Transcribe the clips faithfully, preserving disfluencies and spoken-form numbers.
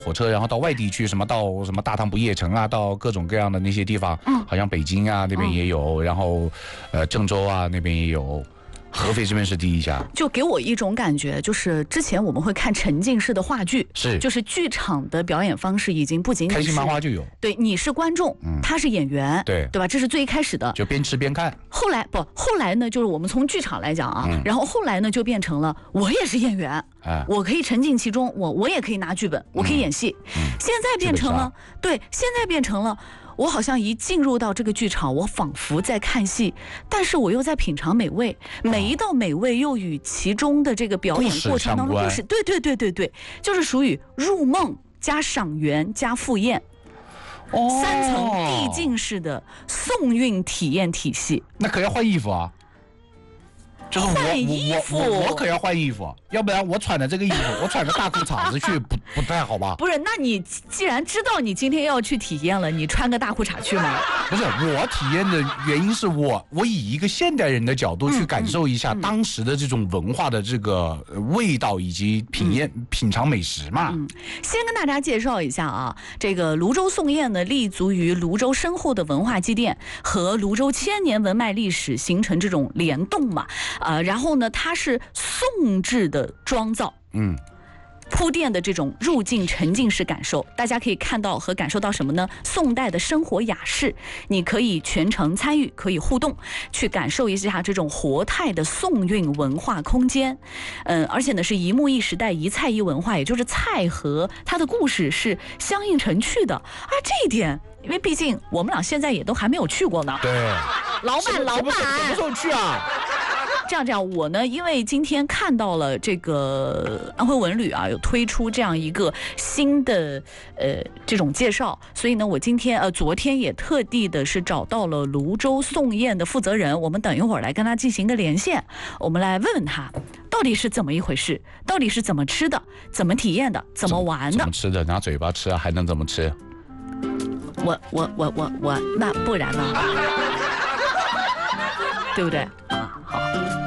火车，然后到外地去，什么到什么大唐不夜城啊，到各种各样的那些地方，嗯，好像北京啊那边也有，嗯、然后呃郑州啊那边也有。合肥这边是第一家， 就给我一种感觉，就是之前我们会看沉浸式的话剧， 是， 就是剧场的表演方式已经不仅仅是开心麻花就有， 对，你是观众，嗯、他是演员， 对对吧？这是最一开始的， 就边吃边看。 后来不，后来呢，就是我们从剧场来讲啊，嗯、然后后来呢就变成了我也是演员，哎，我可以沉浸其中，我我也可以拿剧本，我可以演戏。嗯嗯、现在变成了，对，现在变成了。我好像一进入到这个剧场，我仿佛在看戏，但是我又在品尝美味，每一道美味又与其中的这个表演过程当中故事，对对对对对，就是属于入梦加赏元加赴宴，哦、三层递进式的送运体验体系。 那可要换衣服啊！就是我换衣服我我我可要换衣服，要不然我穿的这个衣服，我穿个大裤衩子去不不太好吧？ 不是，那你既然知道你今天要去体验了，你穿个大裤衩去吗？ 不是，我体验的原因是我我以一个现代人的角度去感受一下当时的这种文化的这个味道以及品验、嗯、品尝美食嘛。 嗯，先跟大家介绍一下啊，这个泸州宋宴呢，立足于泸州深厚的文化积淀和泸州千年文脉历史形成这种联动嘛。呃，然后呢，它是宋制的妆造，嗯，铺垫的这种入境沉浸式感受，大家可以看到和感受到什么呢？宋代的生活雅士，你可以全程参与，可以互动，去感受一下这种活态的宋韵文化空间。嗯，而且呢，是一木一时代，一菜一文化，也就是菜和它的故事是相映成趣的啊。这一点，因为毕竟我们俩现在也都还没有去过呢。 对， 老板，老板， 什么时候去啊？ 这样这样，我呢，因为今天看到了这个安徽文旅啊，有推出这样一个新的呃这种介绍，所以呢，我今天呃昨天也特地的是找到了泸州宋宴的负责人，我们等一会儿来跟他进行一个连线，我们来问问他到底是怎么一回事，到底是怎么吃的，怎么体验的，怎么玩的？ 怎么吃的？拿嘴巴吃啊，还能怎么吃？ 我我我我我，那不然呢？对不对？啊，好。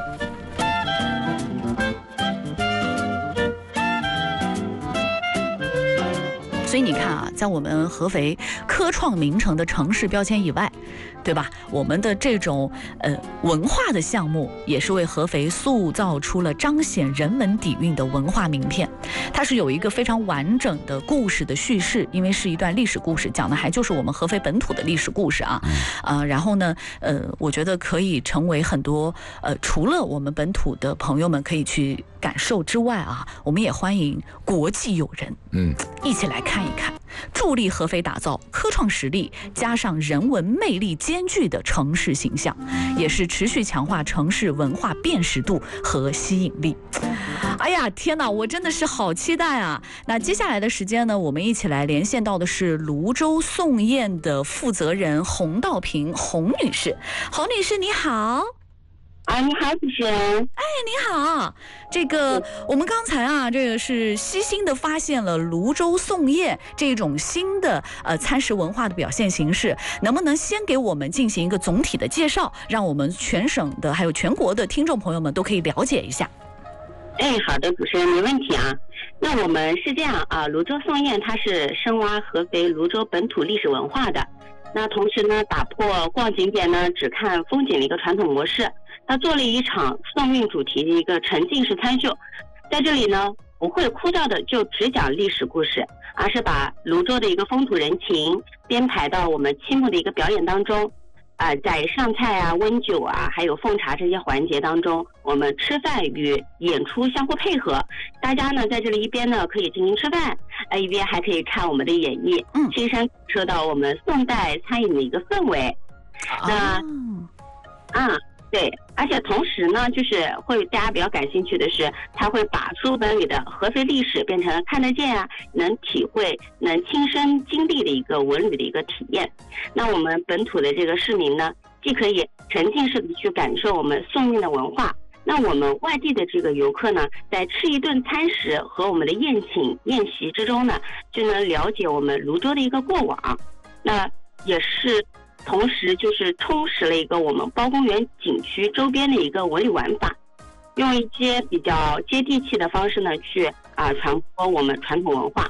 所以你看啊，在我们合肥科创名城的城市标签以外，对吧？我们的这种呃文化的项目，也是为合肥塑造出了彰显人文底蕴的文化名片。它是有一个非常完整的故事的叙事，因为是一段历史故事，讲的还就是我们合肥本土的历史故事啊。呃，然后呢，呃，我觉得可以成为很多呃除了我们本土的朋友们可以去感受之外啊，我们也欢迎国际友人，嗯，一起来看一看，助力合肥打造科创实力加上人文魅力兼具的城市形象，也是持续强化城市文化辨识度和吸引力。哎呀，天哪，我真的是好期待啊！那接下来的时间呢，我们一起来连线到的是泸州宋宴的负责人洪道平洪女士。洪女士你好。 啊，你好，主持人。哎， 你好。这个我们刚才啊，这个是悉心的发现了泸州宋宴这种新的呃餐食文化的表现形式，能不能先给我们进行一个总体的介绍，让我们全省的还有全国的听众朋友们都可以了解一下？ 哎，好的，主持人没问题啊。那我们是这样啊，泸州宋宴它是深挖合肥泸州本土历史文化的，那同时呢，打破逛景点呢只看风景的一个传统模式。他做了一场宋韵主题的一个沉浸式参秀，在这里呢，不会枯燥的就只讲历史故事，而是把泸州的一个风土人情编排到我们期末的一个表演当中。啊、呃，在上菜啊、温酒啊，还有奉茶这些环节当中，我们吃饭与演出相互配合。大家呢在这里一边呢可以进行吃饭，呃，一边还可以看我们的演绎，嗯，亲身感受到我们宋代餐饮的一个氛围。那，啊。对，而且同时呢，就是会大家比较感兴趣的是，他会把书本里的合肥历史变成看得见啊，能体会、能亲身经历的一个文旅的一个体验。那我们本土的这个市民呢，既可以沉浸式的去感受我们宋韵的文化，那我们外地的这个游客呢，在吃一顿餐食和我们的宴请宴席之中呢，就能了解我们泸州的一个过往，那也是。同时就是充实了一个我们包公园景区周边的一个文旅玩法，用一些比较接地气的方式呢去啊、呃、传播我们传统文化。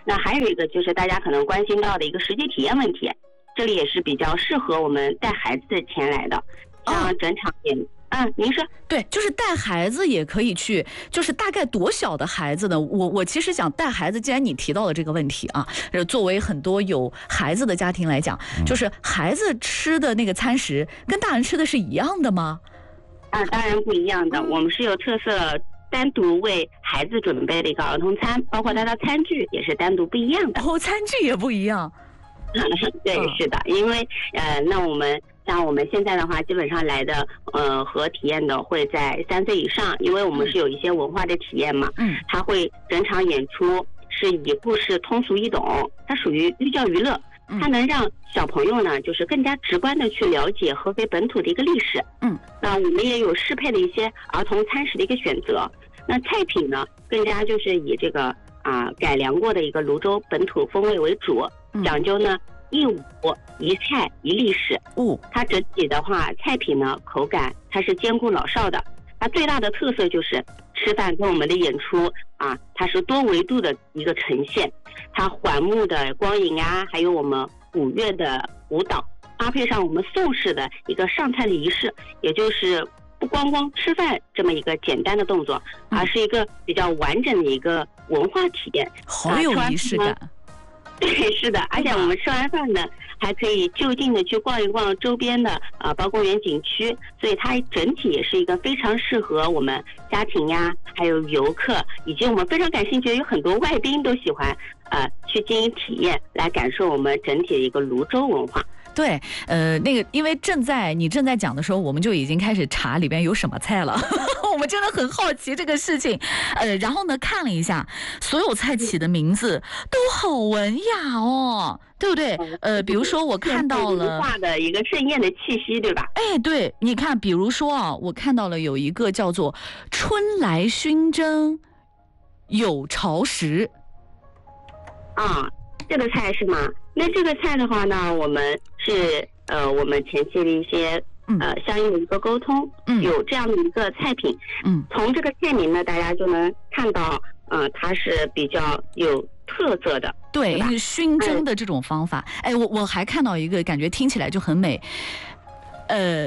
那还有一个就是大家可能关心到的一个实际体验问题，这里也是比较适合我们带孩子前来的，像整场演。嗯，您说对，就是带孩子也可以去，就是大概多小的孩子呢？我我其实想带孩子，既然你提到了这个问题啊，作为很多有孩子的家庭来讲，就是孩子吃的那个餐食跟大人吃的是一样的吗？ 啊，当然不一样的，嗯、我们是有特色。单独为孩子准备的一个儿童餐，包括它的餐具也是单独不一样的。 哦，餐具也不一样。 对，是的，因为呃，那我们像我们现在的话，基本上来的呃和体验的会在三岁以上，因为我们是有一些文化的体验嘛。嗯。它会整场演出是以故事通俗易懂，它属于寓教于乐。它能让小朋友呢，就是更加直观的去了解合肥本土的一个历史。嗯，那我们也有适配的一些儿童餐食的一个选择。那菜品呢，更加就是以这个啊、呃、改良过的一个泸州本土风味为主，讲究呢一五一菜一历史。哦，它整体的话，菜品呢口感它是兼顾老少的。它最大的特色就是吃饭跟我们的演出啊，它是多维度的一个呈现。它缓木的光影啊，还有我们古乐的舞蹈，搭配上我们宋式的一个上菜的仪式，也就是不光光吃饭这么一个简单的动作，而是一个比较完整的一个文化体验， 好有仪式感。 对，是的，而且我们吃完饭呢，还可以就近的去逛一逛周边的啊包公园景区，所以它整体也是一个非常适合我们家庭呀，还有游客，以及我们非常感兴趣，有很多外宾都喜欢呃去进行体验，来感受我们整体的一个泸州文化。 对，呃，那个，因为正在你正在讲的时候，我们就已经开始查里边有什么菜了。我们真的很好奇这个事情，呃，然后呢，看了一下，所有菜起的名字都好文雅哦，对不对？呃，比如说我看到了文化的一个盛宴的气息，对吧？ 哎，对，你看，比如说啊，我看到了有一个叫做“春来熏蒸有巢食” 啊。这个菜是吗？那这个菜的话呢，我们是呃，我们前期的一些呃相应的一个沟通，嗯，有这样的一个菜品，嗯，从这个菜名呢，大家就能看到，呃，它是比较有特色的， 对，因为熏蒸的这种方法，哎，我我还看到一个，感觉听起来就很美，呃，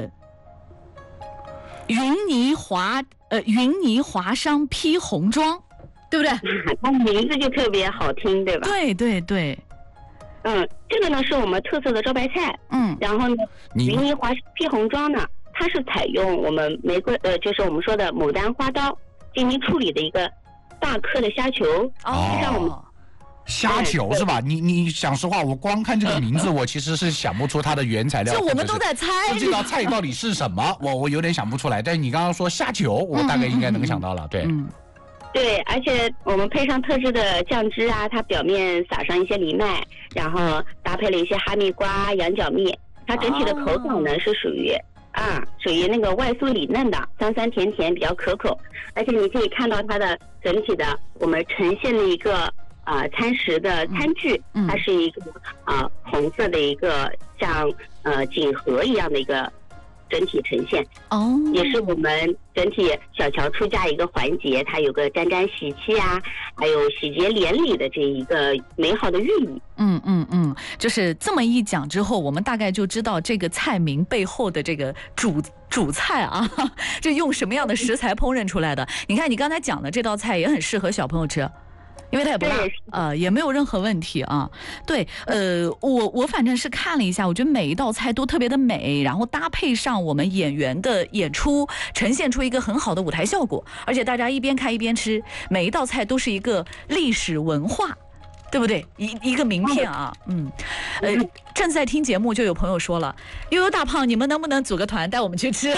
云泥华呃云泥华商披红妆。对不对？ 它名字就特别好听，对吧？ 对对对， 嗯，这个呢是我们特色的招牌菜，嗯，然后呢，云泥华披红妆呢，它是采用我们玫瑰呃，就是我们说的牡丹花刀进行处理的一个大颗的虾球， 哦， 让我们虾球是吧？你你讲实话，我光看这个名字，我其实是想不出它的原材料。 就我们都在猜， 就这道菜到底是什么，我我有点想不出来。但是你刚刚说虾球，我大概应该能想到了，对。嗯对，而且我们配上特制的酱汁啊，它表面撒上一些藜麦，然后搭配了一些哈密瓜、羊角蜜，它整体的口感呢、哦、是属于啊，属于那个外酥里嫩的，酸酸甜甜，比较可口。而且你可以看到它的整体的我们呈现的一个啊、呃、餐食的餐具，嗯、它是一个啊、呃、红色的一个像呃锦盒一样的一个。整体呈现哦，也是我们整体小乔出嫁一个环节，它有个沾沾喜气啊，还有喜结连理的这一个美好的寓意。 嗯嗯嗯，就是这么一讲之后，我们大概就知道这个菜名背后的这个主主菜啊，就用什么样的食材烹饪出来的。你看你刚才讲的这道菜也很适合小朋友吃。因为它也不辣，呃，也没有任何问题啊。对，呃，我我反正是看了一下，我觉得每一道菜都特别的美，然后搭配上我们演员的演出，呈现出一个很好的舞台效果，而且大家一边看一边吃，每一道菜都是一个历史文化。对不对？一一个名片啊，嗯，呃，正在听节目就有朋友说了，悠悠大胖，你们能不能组个团带我们去吃？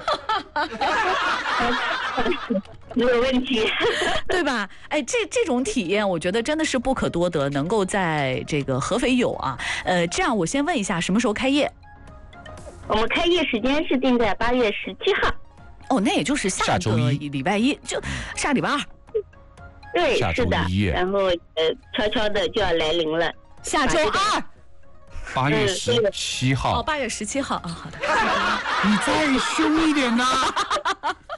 没有问题， 对吧？哎，这这种体验，我觉得真的是不可多得，能够在这个合肥有啊。呃，这样我先问一下，什么时候开业？ 我们开业时间是定在八月十七号。 哦，那也就是下个礼拜一，就下礼拜二。 对，是的，然后呃，悄悄的就要来临了， 下周二， 八月十七号。 哦，八月十七号啊，好的。 你再凶一点呐！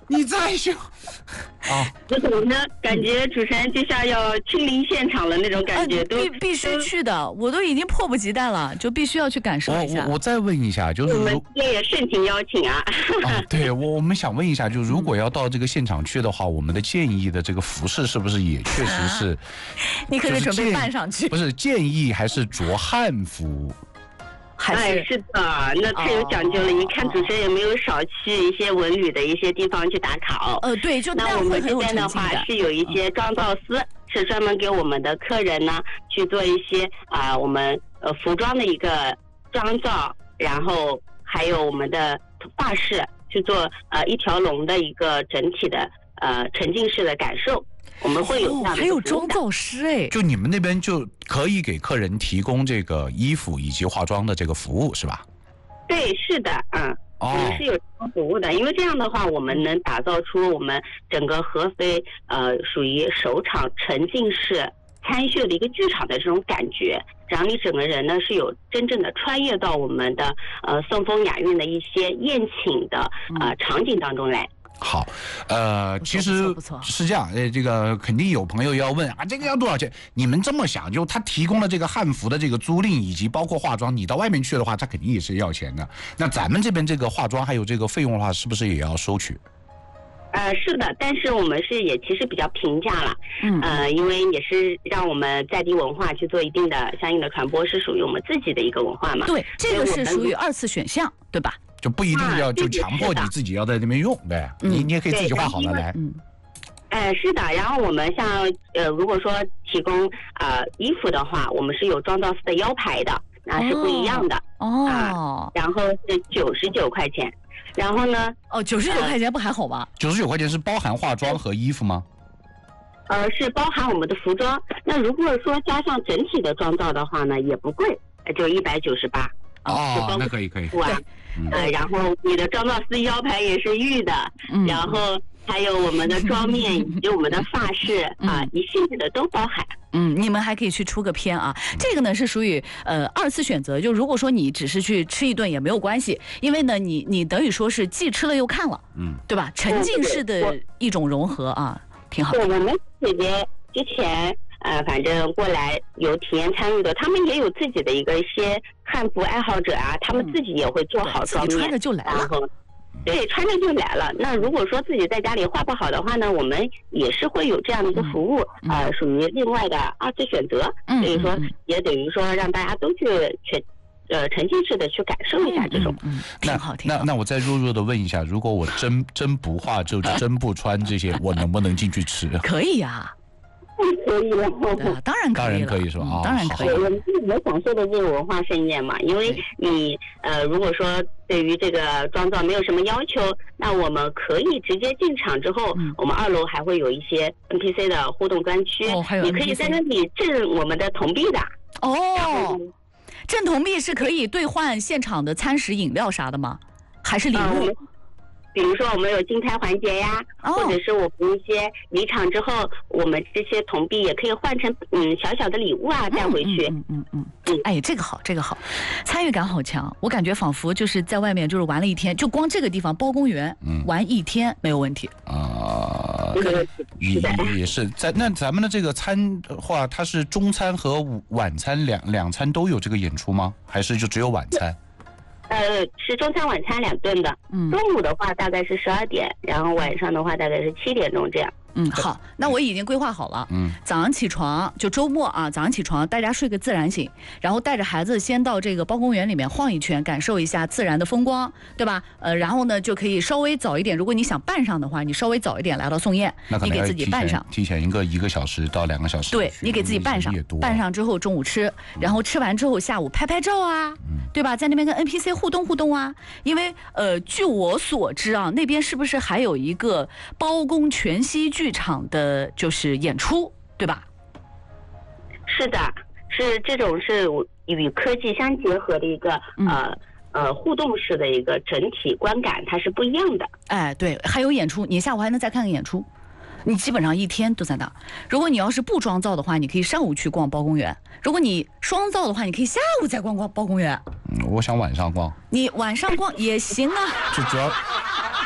你再秀啊！ 我怎么呢？感觉主持人就像要亲临现场了那种感觉， 呃、 都必必须去的，我都已经迫不及待了，就必须要去感受一下。 我我再问一下，就是我们也盛情邀请啊。 啊，对我我们想问一下，就如果要到这个现场去的话，我们的建议的这个服饰是不是也确实是？啊、 你可是准备扮上去？ 不是建议还是着汉服？ 哎，是的，那太有讲究了。一看主持人也没有少去一些文旅的一些地方去打卡。 呃，对，就那我们这边的话是有一些妆造师，是专门给我们的客人呢去做一些啊、呃、我们呃服装的一个妆造，然后还有我们的发饰去做呃一条龙的一个整体的呃沉浸式的感受。我们会有这样的、哦、 还有妆造师哎， 就你们那边就可以给客人提供这个衣服以及化妆的这个服务是吧？ 对，是的，嗯，哦、我们是有提供服务的，因为这样的话，我们能打造出我们整个合肥呃属于首场沉浸式参叙的一个剧场的这种感觉，让你整个人呢是有真正的穿越到我们的呃颂风雅韵的一些宴请的呃场景当中来。 好，呃，其实是这样，呃，这个肯定有朋友要问啊，这个要多少钱？你们这么想，就他提供了这个汉服的这个租赁，以及包括化妆，你到外面去的话，他肯定也是要钱的。那咱们这边这个化妆还有这个费用的话，是不是也要收取？ 呃，是的，但是我们是也其实比较平价了，嗯，呃，因为也是让我们在地文化去做一定的相应的传播，是属于我们自己的一个文化嘛。 对，这个是属于二次选项，对吧？ 就不一定要就强迫你自己要在那边用，对，嗯、你你也可以自己画好了来。 嗯，哎、呃，是的。然后我们像呃，如果说提供呃衣服的话，我们是有妆造师的腰牌的，那是不一样的哦。 啊、呃，然后是九十九块钱。然后呢？ 哦，九十九块钱不还好吗？ 九十九块钱是包含化妆和衣服吗？ 呃，是包含我们的服装。那如果说加上整体的妆造的话呢，也不贵，就一百九十八。 哦，那可以可以。 啊，呃，然后你的妆造师腰牌也是玉的，嗯、然后还有我们的妆面以及我们的发饰啊，一系列的都包含。 嗯，你们还可以去出个片啊，这个呢是属于呃二次选择，就如果说你只是去吃一顿也没有关系，因为呢你你等于说是既吃了又看了，嗯，对吧？沉浸式的一种融合啊，挺好的。 对，我们姐姐之前呃反正过来有体验参与的，他们也有自己的一个一些汉服爱好者啊，他们自己也会做好妆面， 穿着就来了。 对，穿着就来了。那如果说自己在家里画不好的话呢，我们也是会有这样的一个服务，嗯、呃，属于另外的二次选择。嗯、所以说，也等于说让大家都去全，呃，沉浸式的去感受一下这种。 嗯，挺好，挺好。那那我再弱弱的问一下，如果我真真不画，就真不穿这些，我能不能进去吃？ 可以呀、啊。 可以了， 当然可以了， 当然可以是吧？ 嗯、当然可以。 我们自己享受的这个文化盛宴嘛，因为你呃，如果说对于这个妆造没有什么要求，那我们可以直接进场之后，嗯、我们二楼还会有一些 N P C 的互动专区， 哦、还有你可以在那里挣我们的铜币的。 哦，挣铜币是可以兑换现场的餐食、饮料啥的吗？还是礼物？ 嗯比如说我们有竞猜环节呀，哦、或者是我们一些离场之后，我们这些铜币也可以换成嗯小小的礼物啊带回去。 嗯嗯嗯嗯，哎，这个好，这个好，参与感好强，我感觉仿佛就是在外面就是玩了一天，就光这个地方包公园、嗯、玩一天没有问题啊。也也是在那咱们的这个餐的话，它是中餐和晚餐两两餐都有这个演出吗？还是就只有晚餐？ 呃，是中餐晚餐两顿的，嗯，中午的话大概是十二点，然后晚上的话大概是七点钟这样。 嗯，好，那我已经规划好了。嗯，早上起床就周末啊，早上起床大家睡个自然醒，然后带着孩子先到这个包公园里面晃一圈，感受一下自然的风光，对吧？呃，然后呢就可以稍微早一点，如果你想办上的话，你稍微早一点来到送宴，你给自己办上， 提前一个一个小时到两个小时。 对，你给自己办上，办上之后中午吃，然后吃完之后下午拍拍照啊，嗯、对吧？在那边跟 N P C 互动互动啊，因为呃，据我所知啊，那边是不是还有一个包公全息剧场的就是演出，对吧？ 是的，是这种是与科技相结合的一个、嗯、呃呃互动式的一个整体观感，它是不一样的。 哎，对，还有演出，你下午还能再看看演出。你基本上一天都在那。如果你要是不妆造的话，你可以上午去逛包公园；如果你双造的话，你可以下午再逛逛包公园。 嗯，我想晚上逛。 你晚上逛也行啊。 就主要，哎，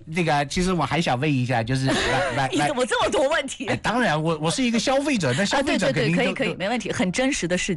这个其实我还想问一下，就是来来你怎么这么多问题？ 哎，当然我我是一个消费者，那消费者肯定、 啊、对对对，可以可以，没问题，很真实的事情。